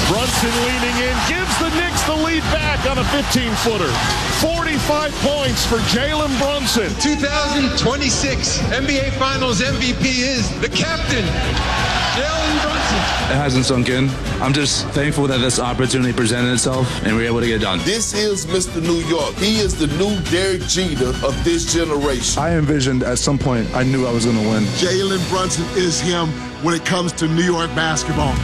Brunson leaning in, gives the Knicks the lead back on a 15-footer. 45 points for Jalen Brunson. 2026 NBA Finals MVP is the captain, Jalen Brunson. It hasn't sunk in. I'm just thankful that this opportunity presented itself and we were able to get it done. This is Mr. New York. He is the new Derek Jeter of this generation. I envisioned at some point I knew I was going to win. Jalen Brunson is him when it comes to New York basketball.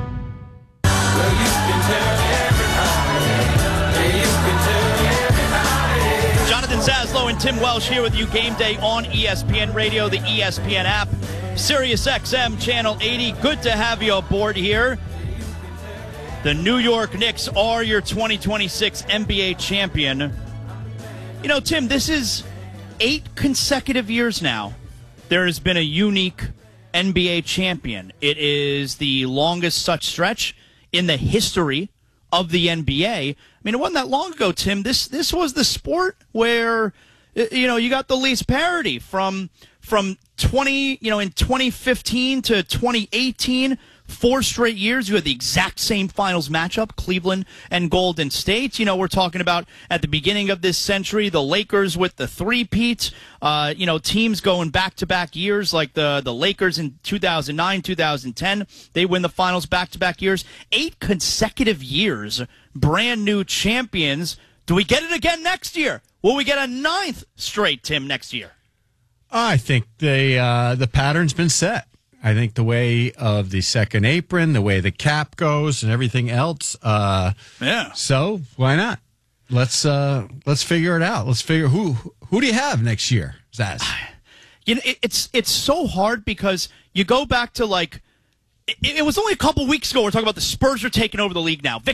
Jonathan Zaslow and Tim Welsh here with you. Game day on ESPN Radio, the ESPN app, Sirius XM Channel 80. Good to have you aboard here. The New York Knicks are your 2026 NBA champion. You know, Tim, this is 8 consecutive years now. There has been a unique NBA champion. It is the longest such stretch in the history of the NBA. I mean, it wasn't that long ago, Tim. This was the sport where, you know, you got the least parity from 20, you know, in 2015 to 2018, 4 straight years, you had the exact same finals matchup, Cleveland and Golden State. You know, we're talking about at the beginning of this century, the Lakers with the three-peat, you know, teams going back-to-back years like the Lakers in 2009, 2010. They win the finals back-to-back years. 8 consecutive years, brand new champions. Do we get it again next year? Will we get a 9th straight, Tim, next year? I think the pattern's been set. I think the way of the second apron, the way the cap goes, and everything else. Yeah. So why not? Let's figure it out. Let's figure who do you have next year, Zaz? You know, it's so hard because you go back to like it was only a couple weeks ago we're talking about the Spurs are taking over the league now.